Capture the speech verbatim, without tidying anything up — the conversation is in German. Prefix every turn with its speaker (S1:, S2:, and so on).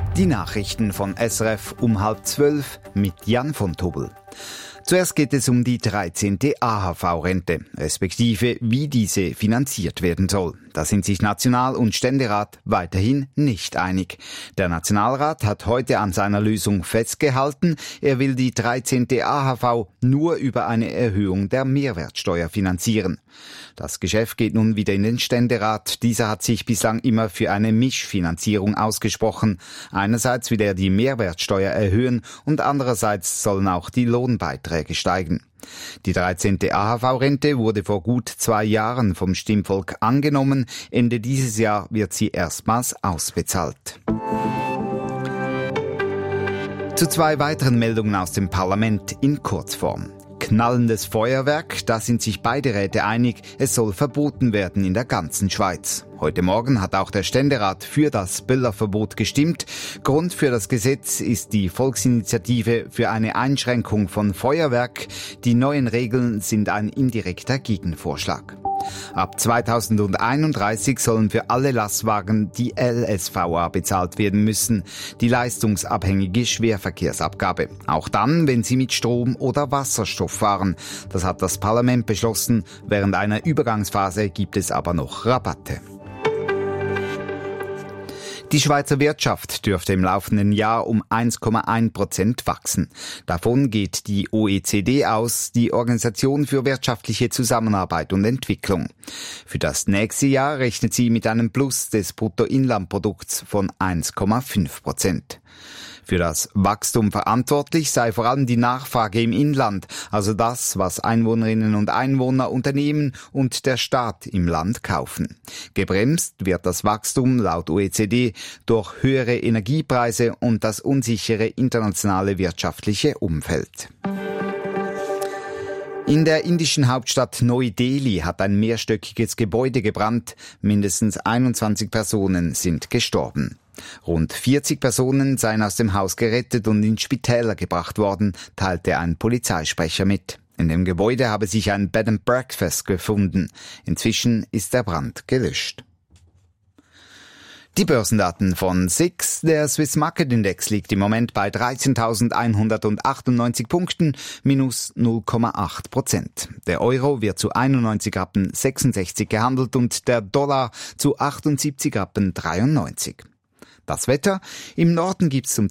S1: Die Nachrichten von S R F um halb zwölf mit Jan von Tobel. Zuerst geht es um die dreizehnte A H V-Rente, respektive wie diese finanziert werden soll. Da sind sich National- und Ständerat weiterhin nicht einig. Der Nationalrat hat heute an seiner Lösung festgehalten, er will die dreizehnte A H V nur über eine Erhöhung der Mehrwertsteuer finanzieren. Das Geschäft geht nun wieder in den Ständerat. Dieser hat sich bislang immer für eine Mischfinanzierung ausgesprochen. Einerseits will er die Mehrwertsteuer erhöhen und andererseits sollen auch die Lohnbeiträge steigen. Die dreizehnte A H V-Rente wurde vor gut zwei Jahren vom Stimmvolk angenommen. Ende dieses Jahr wird sie erstmals ausbezahlt. Zu zwei weiteren Meldungen aus dem Parlament in Kurzform. Knallendes Feuerwerk, da sind sich beide Räte einig, es soll verboten werden in der ganzen Schweiz. Heute Morgen hat auch der Ständerat für das Böllerverbot gestimmt. Grund für das Gesetz ist die Volksinitiative für eine Einschränkung von Feuerwerk. Die neuen Regeln sind ein indirekter Gegenvorschlag. Ab zweitausendeinunddreißig sollen für alle Lastwagen die L S V A bezahlt werden müssen, die leistungsabhängige Schwerverkehrsabgabe. Auch dann, wenn sie mit Strom oder Wasserstoff fahren. Das hat das Parlament beschlossen. Während einer Übergangsphase gibt es aber noch Rabatte. Die Schweizer Wirtschaft dürfte im laufenden Jahr um eins Komma eins Prozent wachsen. Davon geht die O E C D aus, die Organisation für wirtschaftliche Zusammenarbeit und Entwicklung. Für das nächste Jahr rechnet sie mit einem Plus des Bruttoinlandprodukts von eins Komma fünf Prozent. Für das Wachstum verantwortlich sei vor allem die Nachfrage im Inland, also das, was Einwohnerinnen und Einwohner, Unternehmen und der Staat im Land kaufen. Gebremst wird das Wachstum laut O E C D durch höhere Energiepreise und das unsichere internationale wirtschaftliche Umfeld. In der indischen Hauptstadt Neu-Delhi hat ein mehrstöckiges Gebäude gebrannt. Mindestens einundzwanzig Personen sind gestorben. Rund vierzig Personen seien aus dem Haus gerettet und in Spitäler gebracht worden, teilte ein Polizeisprecher mit. In dem Gebäude habe sich ein Bed and Breakfast gefunden. Inzwischen ist der Brand gelöscht. Die Börsendaten von S I X. Der Swiss Market Index liegt im Moment bei dreizehntausendeinhundertachtundneunzig Punkten, minus null Komma acht Prozent. Der Euro wird zu einundneunzig Rappen sechsundsechzig gehandelt und der Dollar zu achtundsiebzig Rappen dreiundneunzig. Das Wetter: Im Norden gibt's zum